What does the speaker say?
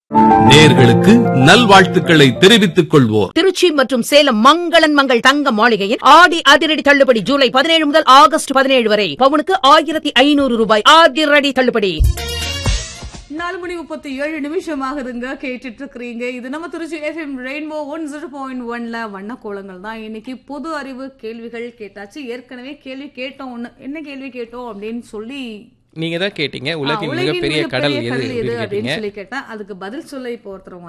நேயர்களுக்கு நல்வாழ்த்துக்களை தெரிவித்துக் கொள்வோர் திருச்சி மற்றும் சேலம் மங்களன் மங்கள் தங்க மாளிகையில் ஆடி அதிரடி தள்ளுபடி ஜூலை 17 முதல் ஆகஸ்ட் 17 வரை பவுனுக்கு 1500 ரூபாய் அதிரடி தள்ளுபடி. 4:37 ஆகுதுங்க. கேட்டுட்டு இருக்கிறீங்க. இது நம்ம திருச்சி FM ரெயின்போ 101.1ல வண்ண கோலங்கள் தான். இன்னைக்கு பொது அறிவு கேள்விகள் கேட்டாச்சு. ஏற்கனவே கேள்வி கேட்டோம். என்ன கேள்வி கேட்டோம் அப்படின்னு சொல்லி நீங்க தான் கேட்டீங்க. உலகின் மிகப்பெரிய கடல் எது அப்படின்னு சொல்லி கேட்டேன். அதுக்கு பதில் சொல்ல இப்போ ஒருத்தர்